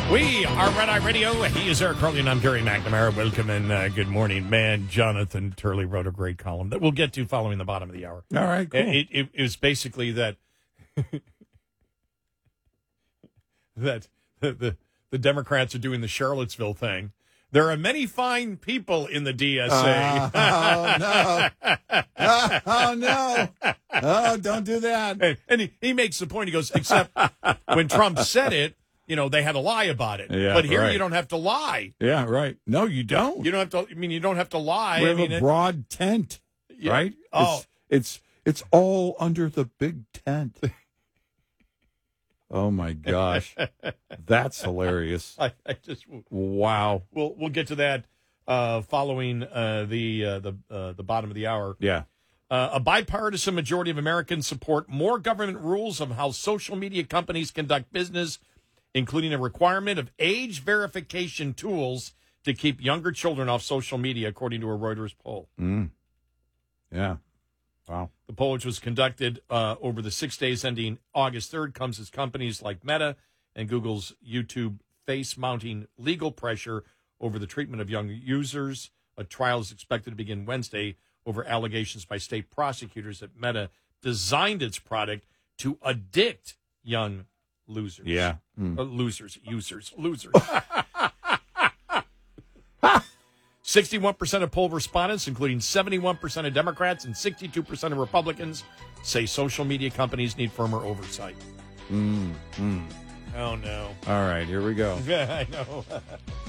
We are Red Eye Radio. He is Eric Carly, and I'm Gary McNamara. Welcome and good morning. Man, Jonathan Turley wrote a great column that we'll get to following the bottom of the hour. All right, cool. It was basically that that the Democrats are doing the Charlottesville thing. There are many fine people in the DSA. Oh, no. Oh, don't do that. And he makes the point. He goes, except when Trump said it, you know, they had to lie about it. Yeah, but here right. you don't have to lie. Yeah, right. No, you don't. You don't have to. I mean, you don't have to lie. We have a broad tent, right? Oh, it's all under the big tent. Oh my gosh, that's hilarious! I just wow. We'll get to that following the bottom of the hour. Yeah. A bipartisan majority of Americans support more government rules of how social media companies conduct business, including a requirement of age verification tools to keep younger children off social media, according to a Reuters poll. Yeah. Wow. The poll, which was conducted over the 6 days ending August 3rd, comes as companies like Meta and Google's YouTube face mounting legal pressure over the treatment of young users. A trial is expected to begin Wednesday over allegations by state prosecutors that Meta designed its product to addict young losers. Yeah. Users. 61% of poll respondents, including 71% of Democrats and 62% of Republicans, say social media companies need firmer oversight. Oh, no. All right, here we go. Yeah, I know.